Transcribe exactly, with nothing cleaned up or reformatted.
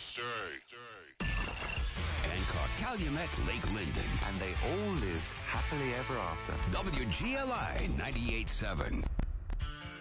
Namaste. Hancock, Calumet, Lake Linden. And they all lived happily ever after. W G L I ninety-eight point seven.